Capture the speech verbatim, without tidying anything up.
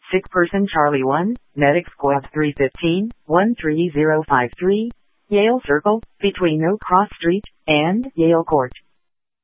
Sick person Charlie one, Medic Squad three fifteen, one three zero five three, Yale Circle, between Oak Cross Street and Yale Court.